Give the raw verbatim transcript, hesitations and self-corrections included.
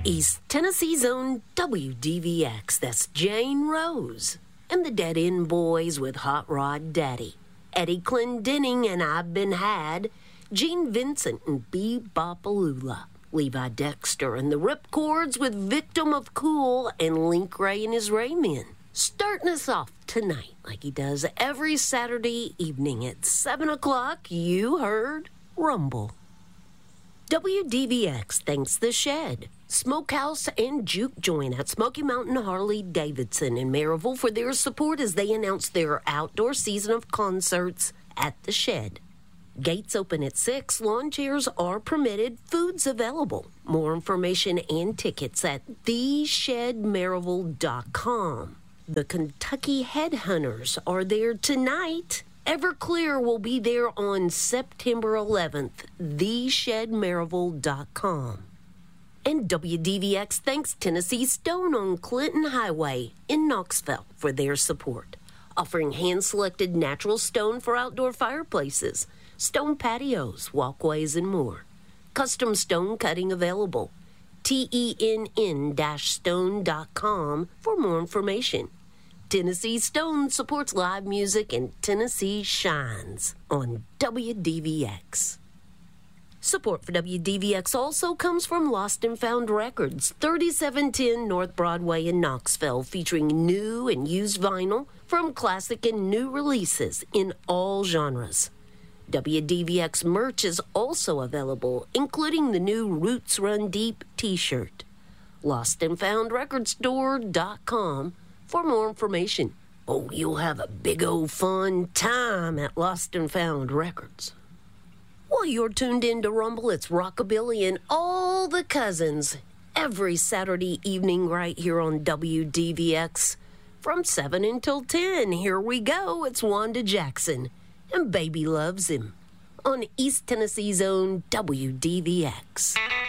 East Tennessee's own W D V X, that's Jane Rose, and the Dead End Boys with Hot Rod Daddy, Eddie Clendenning and I've Been Had, Gene Vincent and Be-Bop-A-Lula, Levi Dexter and the Ripcords with Victim of Cool, and Link Ray and his Raymen. Starting us off tonight, like he does every Saturday evening at seven o'clock, you heard Rumble. W D V X thanks The Shed, Smokehouse and Juke Joint at Smoky Mountain Harley-Davidson in Maryville for their support as they announce their outdoor season of concerts at The Shed. Gates open at six, lawn chairs are permitted, food's available. More information and tickets at the shed maryville dot com. The Kentucky Headhunters are there tonight. Everclear will be there on September eleventh, the shed maryville dot com. And W D V X thanks Tennessee Stone on Clinton Highway in Knoxville for their support, offering hand-selected natural stone for outdoor fireplaces, stone patios, walkways, and more. Custom stone cutting available. T E N N stone dot com for more information. Tennessee Stone supports live music and Tennessee shines on W D V X. Support for W D V X also comes from Lost and Found Records, thirty-seven ten North Broadway in Knoxville, featuring new and used vinyl from classic and new releases in all genres. W D V X merch is also available, including the new Roots Run Deep t-shirt. lost and found record store dot com for more information. Oh, you'll have a big old fun time at Lost and Found Records. Well, you're tuned in to Rumble. It's Rockabilly and all the cousins every Saturday evening right here on W D V X from seven until ten. Here we go. It's Wanda Jackson and Baby Loves Him on East Tennessee's own W D V X.